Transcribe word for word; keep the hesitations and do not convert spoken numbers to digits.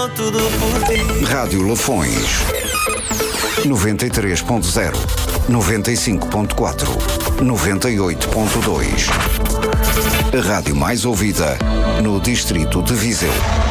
dou tudo por ti. Rádio Lafões noventa e três ponto zero, noventa e cinco ponto quatro, noventa e oito ponto dois. A rádio mais ouvida no distrito de Viseu.